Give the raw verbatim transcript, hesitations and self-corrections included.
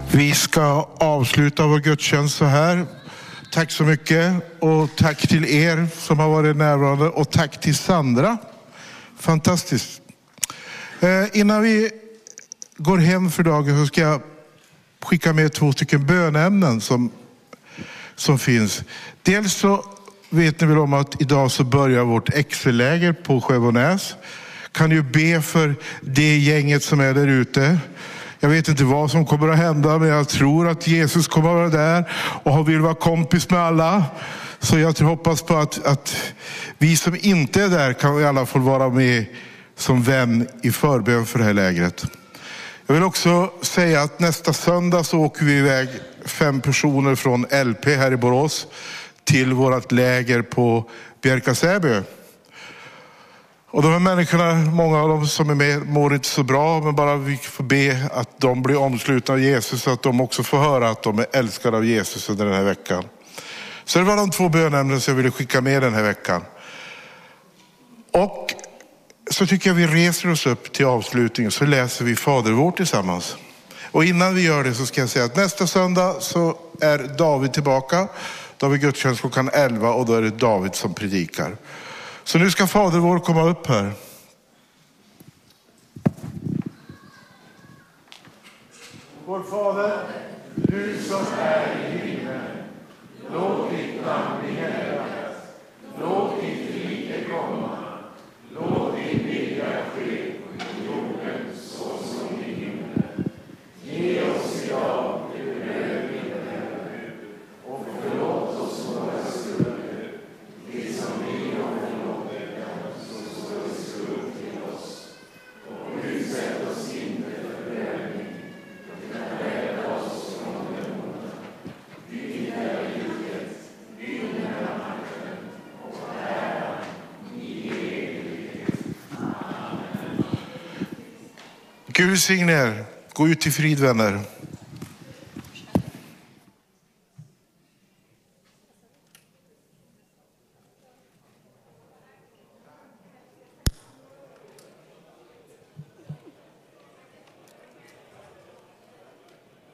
Vi ska avsluta vår gudstjänst så här. Tack så mycket och tack till er som har varit närvarande och tack till Sandra. Fantastiskt. Eh, innan vi går hem för dagen så ska jag skicka med två stycken bönämnen som, som finns. Dels så vet ni väl om att idag så börjar vårt extraläger på Sjöbonäs. Kan ju be för det gänget som är där ute. Jag vet inte vad som kommer att hända, men jag tror att Jesus kommer att vara där och vill vara kompis med alla. Så jag hoppas på att, att vi som inte är där kan i alla fall vara med som vän i förbön för det här lägret. Jag vill också säga att nästa söndag så åker vi iväg fem personer från L P här i Borås till vårt läger på Bjärka-Säby. Och de här människorna, många av dem som är med mår inte så bra, men bara vi får be att de blir omslutna av Jesus så att de också får höra att de är älskade av Jesus under den här veckan. Så det var de två bönämnen som jag ville skicka med den här veckan. Och så tycker jag vi reser oss upp till avslutningen så läser vi Fader vår tillsammans. Och innan vi gör det så ska jag säga att nästa söndag så är David tillbaka. Då har vi gudstjänst klockan elva och då är det David som predikar. Så nu ska Fader vår komma upp här. Vår Fader, du som är i himlen, låt ditt namn bli helgat. Låt ditt rike komma. Låt din vilja ske på jorden så som i himlen. Ge oss idag det bröd vi behöver nu och förlåt oss våra skulder, det som vi har förlåtit dem som står i skuld till oss. Och utsätt oss inte för prövning, utan rädda oss från det onda. Ditt är riket, din är makten och äran i evighet. Amen. Gud signe er. Gå ut i frid, vänner.